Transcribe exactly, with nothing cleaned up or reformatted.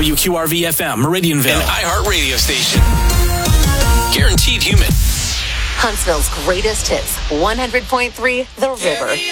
W Q R V F M, Meridianville. An iHeart radio station. Guaranteed human. Huntsville's greatest hits, one hundred point three The River.